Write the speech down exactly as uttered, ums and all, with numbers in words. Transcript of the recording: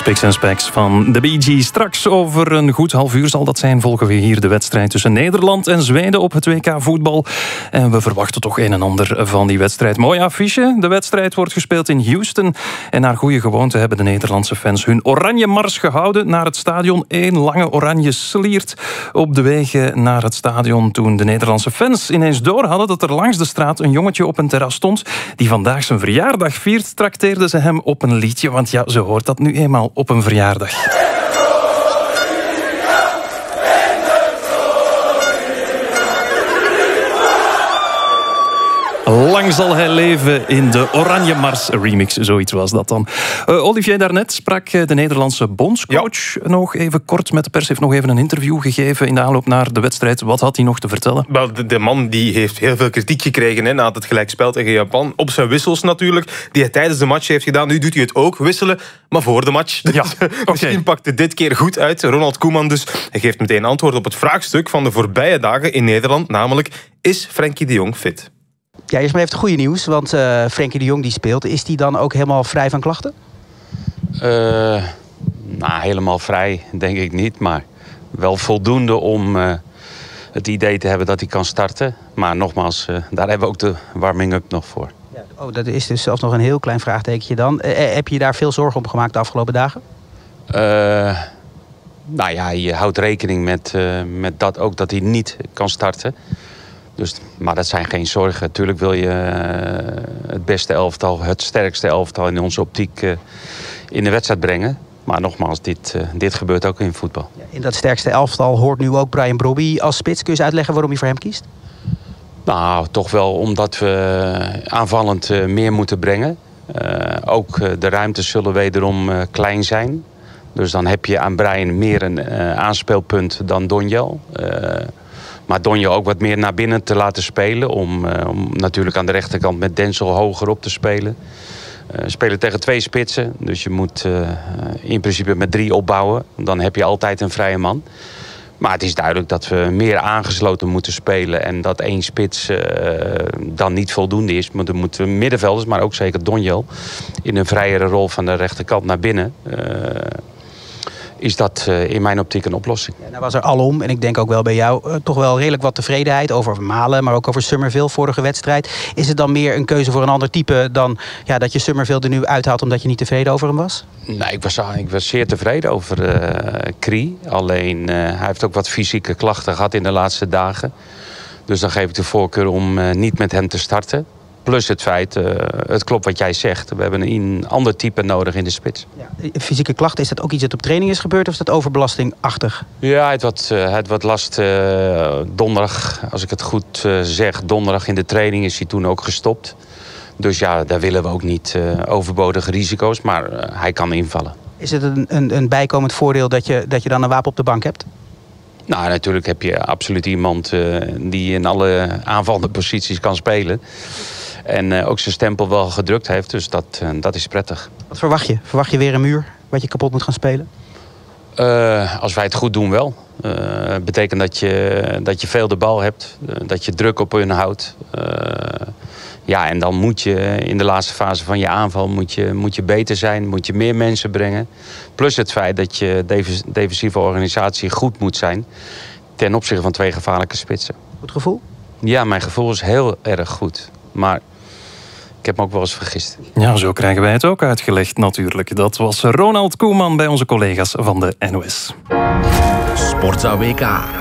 Picks en Specs van de Bee Gees. Straks over een goed half uur zal dat zijn. Volgen we hier de wedstrijd tussen Nederland en Zweden op het W K voetbal. En we verwachten toch een en ander van die wedstrijd. Mooi affiche. De wedstrijd wordt gespeeld in Houston. En naar goede gewoonte hebben de Nederlandse fans hun oranje mars gehouden naar het stadion. Eén lange oranje sliert op de wegen naar het stadion. Toen de Nederlandse fans ineens door hadden dat er langs de straat een jongetje op een terras stond die vandaag zijn verjaardag viert, trakteerden ze hem op een liedje. Want ja, ze hoort dat nu eenmaal op een verjaardag. Lang zal hij leven in de Oranje Mars remix, zoiets was dat dan. Uh, Olivier, daarnet sprak de Nederlandse bondscoach ja. nog even kort met de pers. Heeft nog even een interview gegeven in de aanloop naar de wedstrijd. Wat had hij nog te vertellen? Wel, de, de man die heeft heel veel kritiek gekregen hè, na het gelijkspel tegen Japan. Op zijn wissels natuurlijk, die hij tijdens de match heeft gedaan. Nu doet hij het ook, wisselen, maar voor de match. Dus, ja, okay. Misschien pakt het dit keer goed uit. Ronald Koeman dus. Hij geeft meteen antwoord op het vraagstuk van de voorbije dagen in Nederland. Namelijk, is Frenkie de Jong fit? Ja, eerst maar even het goede nieuws, want uh, Frenkie de Jong die speelt. Is die dan ook helemaal vrij van klachten? Uh, nou, helemaal vrij denk ik niet, maar wel voldoende om uh, het idee te hebben dat hij kan starten. Maar nogmaals, uh, daar hebben we ook de warming-up nog voor. Ja, oh, dat is dus zelfs nog een heel klein vraagtekentje dan. Uh, heb je daar veel zorgen om gemaakt de afgelopen dagen? Uh, nou ja, je houdt rekening met, uh, met dat ook dat hij niet kan starten. Dus, maar dat zijn geen zorgen. Natuurlijk wil je uh, het beste elftal, het sterkste elftal in onze optiek uh, in de wedstrijd brengen. Maar nogmaals, dit, uh, dit gebeurt ook in voetbal. Ja, in dat sterkste elftal hoort nu ook Brian Brobby als spits. Kun je eens uitleggen waarom je voor hem kiest? Nou, toch wel omdat we aanvallend uh, meer moeten brengen. Uh, ook uh, de ruimtes zullen wederom uh, klein zijn. Dus dan heb je aan Brian meer een uh, aanspeelpunt dan Donjel. Uh, Maar Donje ook wat meer naar binnen te laten spelen. Om, uh, om natuurlijk aan de rechterkant met Denzel hoger op te spelen. Uh, spelen tegen twee spitsen. Dus je moet uh, in principe met drie opbouwen. Dan heb je altijd een vrije man. Maar het is duidelijk dat we meer aangesloten moeten spelen. En dat één spits uh, dan niet voldoende is. Maar dan moeten middenvelders, maar ook zeker Donjel, in een vrijere rol van de rechterkant naar binnen. Uh, is dat uh, in mijn optiek een oplossing. Ja, nou was er alom, en ik denk ook wel bij jou, uh, toch wel redelijk wat tevredenheid over Malen, maar ook over Summerville, vorige wedstrijd. Is het dan meer een keuze voor een ander type dan ja, dat je Summerville er nu uithaalt omdat je niet tevreden over hem was? Nee, ik was, ik was zeer tevreden over uh, Kri. Alleen, uh, hij heeft ook wat fysieke klachten gehad in de laatste dagen. Dus dan geef ik de voorkeur om uh, niet met hem te starten. Plus het feit, uh, het klopt wat jij zegt. We hebben een ander type nodig in de spits. Ja, fysieke klachten, is dat ook iets dat op training is gebeurd of is dat overbelastingachtig? Ja, het wat, uh, het wat last uh, donderdag, als ik het goed uh, zeg, donderdag in de training is hij toen ook gestopt. Dus ja, daar willen we ook niet uh, overbodige risico's, maar uh, hij kan invallen. Is het een, een, een bijkomend voordeel dat je, dat je dan een wapen op de bank hebt? Nou, natuurlijk heb je absoluut iemand uh, die in alle aanvallende posities kan spelen. En uh, ook zijn stempel wel gedrukt heeft, dus dat, uh, dat is prettig. Wat verwacht je? Verwacht je weer een muur wat je kapot moet gaan spelen? Uh, als wij het goed doen wel. Uh, betekent dat je, dat je veel de bal hebt, uh, dat je druk op hun houdt. Uh, ja, en dan moet je in de laatste fase van je aanval moet je, moet je beter zijn, moet je meer mensen brengen. Plus het feit dat je defensieve organisatie goed moet zijn ten opzichte van twee gevaarlijke spitsen. Goed gevoel? Ja, mijn gevoel is heel erg goed. Maar ik heb me ook wel eens vergist. Ja, zo krijgen wij het ook uitgelegd natuurlijk. Dat was Ronald Koeman bij onze collega's van de N O S. Sportza W K.